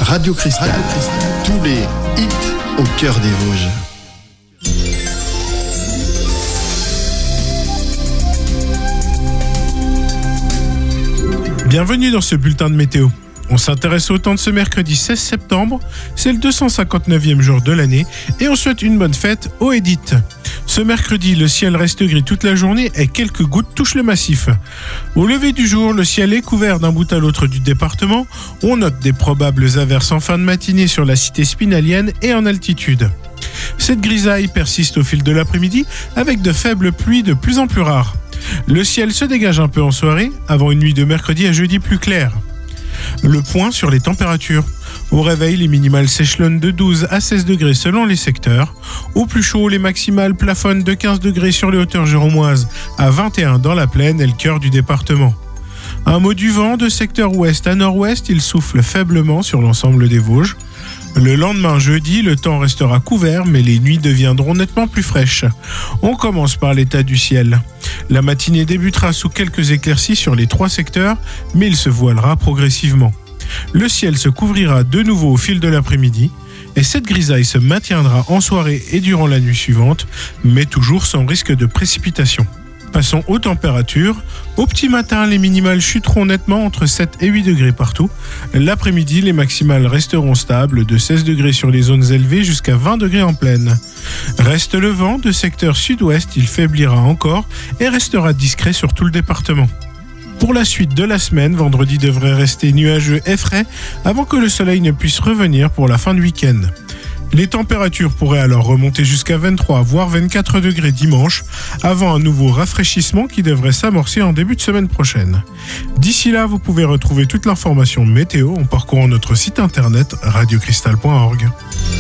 Radio Cristal. Tous les hits au cœur des Vosges. Bienvenue dans ce bulletin de météo. On s'intéresse au temps de ce mercredi 16 septembre, c'est le 259e jour de l'année et on souhaite une bonne fête aux Édith. Ce mercredi, le ciel reste gris toute la journée et quelques gouttes touchent le massif. Au lever du jour, le ciel est couvert d'un bout à l'autre du département. On note des probables averses en fin de matinée sur la cité spinalienne et en altitude. Cette grisaille persiste au fil de l'après-midi avec de faibles pluies de plus en plus rares. Le ciel se dégage un peu en soirée avant une nuit de mercredi à jeudi plus claire. Le point sur les températures. Au réveil, les minimales s'échelonnent de 12 à 16 degrés selon les secteurs. Au plus chaud, les maximales plafonnent de 15 degrés sur les hauteurs géromoises à 21 dans la plaine et le cœur du département. Un mot du vent, de secteur ouest à nord-ouest, il souffle faiblement sur l'ensemble des Vosges. Le lendemain, jeudi, le temps restera couvert, mais les nuits deviendront nettement plus fraîches. On commence par l'état du ciel. La matinée débutera sous quelques éclaircies sur les 3 secteurs, mais il se voilera progressivement. Le ciel se couvrira de nouveau au fil de l'après-midi, et cette grisaille se maintiendra en soirée et durant la nuit suivante, mais toujours sans risque de précipitation. Passons aux températures. Au petit matin, les minimales chuteront nettement entre 7 et 8 degrés partout. L'après-midi, les maximales resteront stables de 16 degrés sur les zones élevées jusqu'à 20 degrés en plaine. Reste le vent de secteur sud-ouest, il faiblira encore et restera discret sur tout le département. Pour la suite de la semaine, vendredi devrait rester nuageux et frais avant que le soleil ne puisse revenir pour la fin du week-end. Les températures pourraient alors remonter jusqu'à 23 voire 24 degrés dimanche, avant un nouveau rafraîchissement qui devrait s'amorcer en début de semaine prochaine. D'ici là, vous pouvez retrouver toute l'information météo en parcourant notre site internet radiocristal.org.